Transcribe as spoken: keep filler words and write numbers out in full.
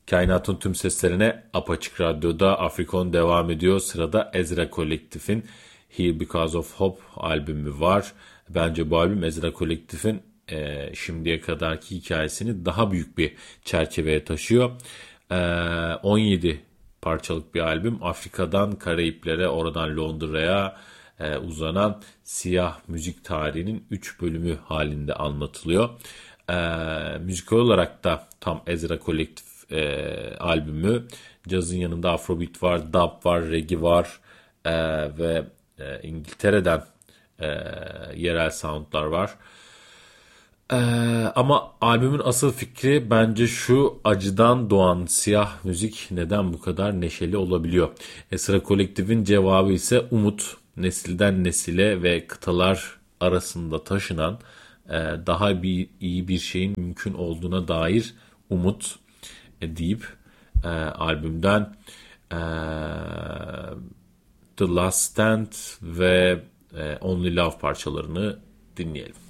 Kainatın tüm seslerine Apaçık Radyo'da Afrikon devam ediyor. Sırada Ezra Kolektif'in Here Because of Hope albümü var. Bence bu albüm Ezra Kolektif'in e, şimdiye kadarki hikayesini daha büyük bir çerçeveye taşıyor. E, on yedi parçalık bir albüm. Afrika'dan Karayiplere, oradan Londra'ya e, uzanan siyah müzik tarihinin üç bölümü halinde anlatılıyor. E, müzikal olarak da tam Ezra Kolektif E, albümü. Cazın yanında Afrobeat var, dub var, reggae var e, ve e, İngiltere'den e, yerel soundlar var. E, ama albümün asıl fikri bence şu: acıdan doğan siyah müzik neden bu kadar neşeli olabiliyor? Ezra Kolektif'in cevabı ise umut. Nesilden nesile ve kıtalar arasında taşınan e, daha bir, iyi bir şeyin mümkün olduğuna dair umut deyip e, albümden e, The Last Stand ve e, Only Love parçalarını dinleyelim.